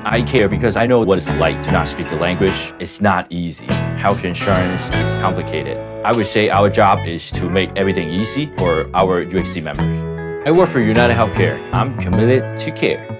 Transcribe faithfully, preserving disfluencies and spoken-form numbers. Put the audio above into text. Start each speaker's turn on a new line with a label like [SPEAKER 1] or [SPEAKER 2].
[SPEAKER 1] I care because I know what it's like to not speak the language. It's not easy. Health insurance is complicated. I would say our job is to make everything easy for our U H C members. I work for United Healthcare. I'm committed to care.